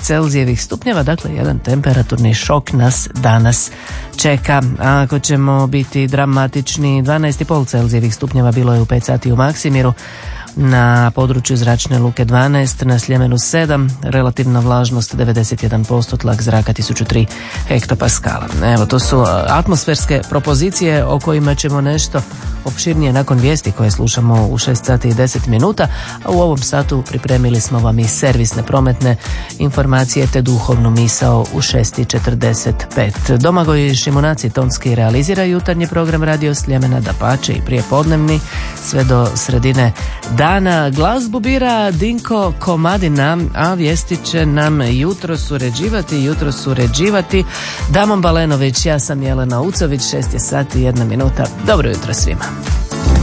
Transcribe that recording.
Celzijevih stupnjeva, dakle jedan temperaturni šok nas danas čeka. A ako ćemo biti dramatični, 12,5 Celzijevih stupnjeva bilo je u 5 sati u Maksimiru, na području zračne luke 12, na Sljemenu 7, relativna vlažnost 91%, tlak zraka 1003 hektopaskala. Evo, to su atmosferske propozicije o kojima ćemo nešto opširnije nakon vijesti koje slušamo u 6 sati i 10 minuta, a u ovom satu pripremili smo vam i servisne prometne informacije te duhovnu misao u 6:45. Domagoj Šimunaci tonski realizira jutarnji program Radio Sljemena, dapače i prijepodnevni sve do sredine dana. Glazbu bira Dinko Komadina, a vijesti će nam jutro uređivati Damon Balenović. Ja sam Jelena Ucović, 6 sati i 1 minuta. Dobro jutro svima.